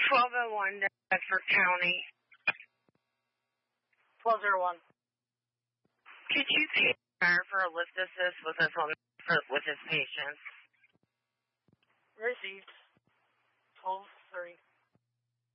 1201 Bedford County. 1201. Could you take for a lift assist with his patients? Received. 12:30.